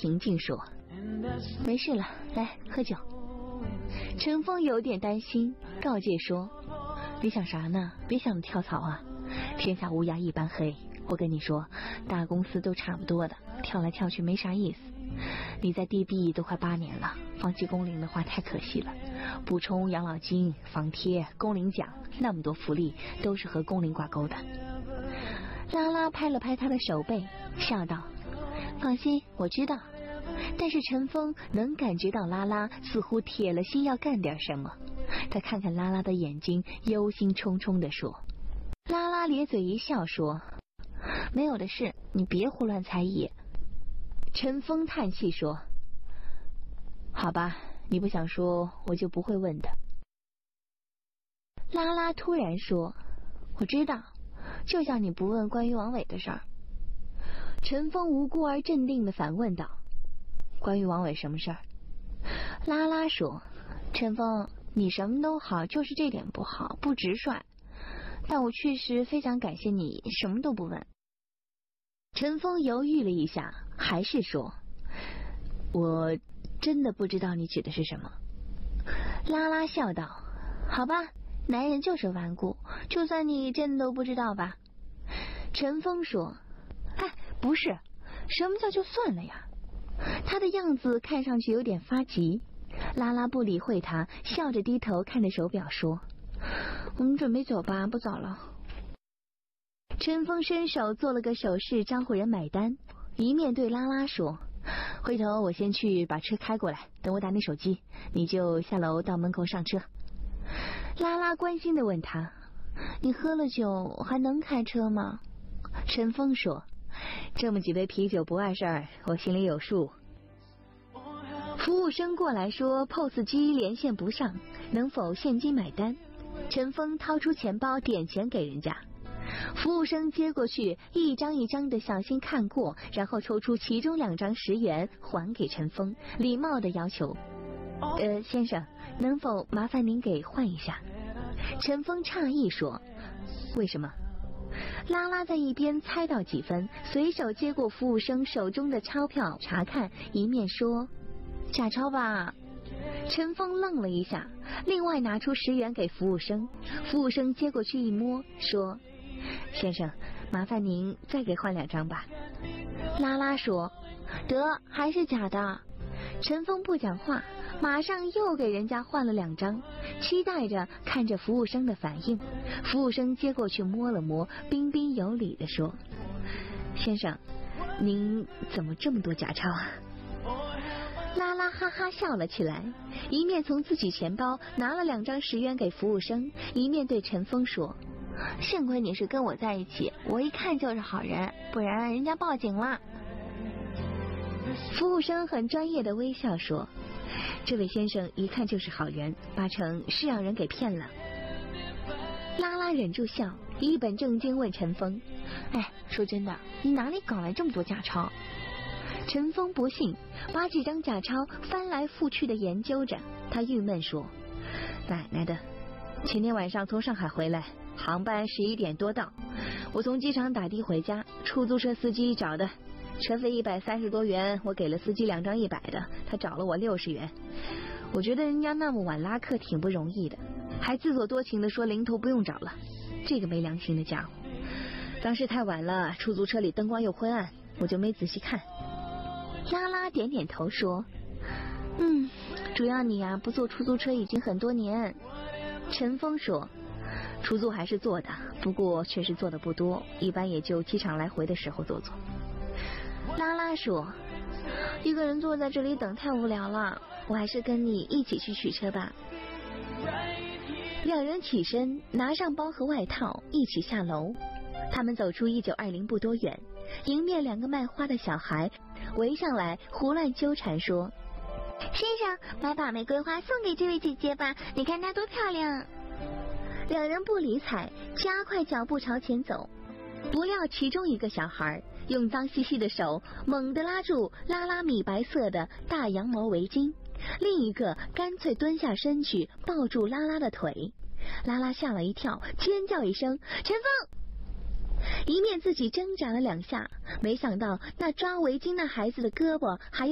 平静说：“没事了，来喝酒。”陈峰有点担心，告诫说：“你想啥呢？别想着跳槽啊！天下乌鸦一般黑。我跟你说，大公司都差不多的，跳来跳去没啥意思。你在 DB 都快8年了，放弃工龄的话太可惜了。补充养老金、房贴、工龄奖，那么多福利都是和工龄挂钩的。”拉拉拍了拍他的手背，笑道：“放心，我知道。”但是陈峰能感觉到拉拉似乎铁了心要干点什么。他看看拉拉的眼睛，忧心忡忡地说。拉拉咧嘴一笑说：“没有的事，你别胡乱猜疑。”陈峰叹气说：“好吧，你不想说，我就不会问的。”拉拉突然说：“我知道，就像你不问关于王伟的事儿。”陈峰无辜而镇定地反问道：“关于王伟什么事儿？”拉拉说：“陈峰，你什么都好，就是这点不好，不直率。但我确实非常感谢你什么都不问。”陈峰犹豫了一下，还是说：“我真的不知道你指的是什么。”拉拉笑道：“好吧，男人就是顽固，就算你真的都不知道吧。”陈峰说：“哎，不是，什么叫就算了呀？”他的样子看上去有点发急。拉拉不理会他，笑着低头看着手表说：“我们准备走吧，不早了。”陈峰伸手做了个手势，招呼人买单，一面对拉拉说：“回头我先去把车开过来，等我打你手机，你就下楼到门口上车。”拉拉关心地问他：“你喝了酒还能开车吗？”陈峰说：“这么几杯啤酒不碍事儿，我心里有数。”服务生过来说 POS 机连线不上，能否现金买单？陈峰掏出钱包点钱给人家，服务生接过去，一张一张的小心看过，然后抽出其中2张10元还给陈峰，礼貌的要求：“先生，能否麻烦您给换一下？”陈峰诧异说：“为什么？”拉拉在一边猜到几分，随手接过服务生手中的钞票查看，一面说：“假钞吧。”陈峰愣了一下，另外拿出10元给服务生，服务生接过去一摸，说：“先生，麻烦您再给换2张吧。”拉拉说：“得，还是假的。”陈峰不讲话，马上又给人家换了2张，期待着看着服务生的反应。服务生接过去摸了摸，彬彬有礼地说：“先生，您怎么这么多假钞啊？”拉拉哈哈笑了起来，一面从自己钱包拿了2张10元给服务生，一面对陈峰说：“幸亏你是跟我在一起，我一看就是好人，不然人家报警了。”服务生很专业的微笑说：“这位先生一看就是好人，8成是让人给骗了。”拉拉忍住笑，一本正经问陈峰：“哎，说真的，你哪里搞来这么多假钞？”陈峰不信，把几张假钞翻来覆去的研究着。他郁闷说：“奶奶的，前天晚上从上海回来，航班11点多到，我从机场打的回家，出租车司机找的，车费130多元，我给了司机2张100的，他找了我60元。我觉得人家那么晚拉客挺不容易的，还自作多情的说零头不用找了，这个没良心的家伙。当时太晚了，出租车里灯光又昏暗，我就没仔细看。”拉拉点点头说：“主要你呀，不坐出租车已经很多年。”陈峰说：“出租还是坐的，不过确实坐的不多，一般也就机场来回的时候坐坐。”拉拉说：“一个人坐在这里等太无聊了，我还是跟你一起去取车吧。”2人起身，拿上包和外套，一起下楼。他们走出1920不多远，迎面2个卖花的小孩围上来胡乱纠缠说：“先生，买把玫瑰花送给这位姐姐吧，你看她多漂亮。”2人不理睬，加快脚步朝前走。不料其中一个小孩用脏兮兮的手猛地拉住拉拉米白色的大羊毛围巾，另一个干脆蹲下身去抱住拉拉的腿。拉拉吓了一跳，尖叫一声：“陈峰！”一面自己挣扎了2下，没想到那抓围巾的孩子的胳膊还